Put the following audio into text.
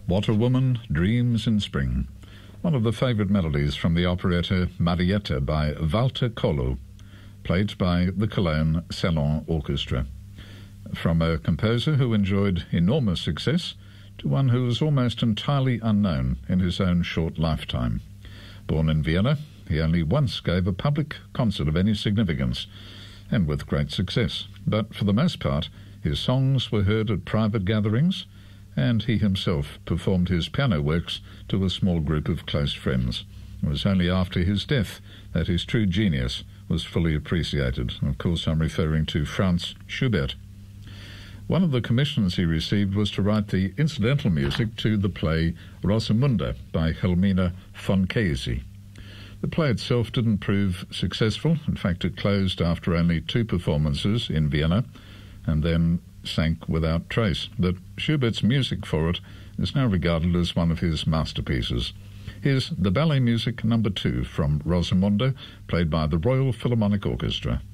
What a Woman Dreams in Spring, one of the favourite melodies from the operetta Marietta by Walter Kollo, played by the Cologne Salon Orchestra. From a composer who enjoyed enormous success to one who was almost entirely unknown in his own short lifetime. Born in Vienna, he only once gave a public concert of any significance, and with great success. But for the most part, his songs were heard at private gatherings, and he himself performed his piano works to a small group of close friends. It was only after his death that his true genius was fully appreciated. Of course, I'm referring to Franz Schubert. One of the commissions he received was to write the incidental music to the play Rosamunde by Helmina von Kesi. The play itself didn't prove successful. In fact, it closed after only 2 performances in Vienna and then sank without trace. But Schubert's music for it is now regarded as one of his masterpieces. Here's the ballet music number 2 from Rosamunde, played by the Royal Philharmonic Orchestra.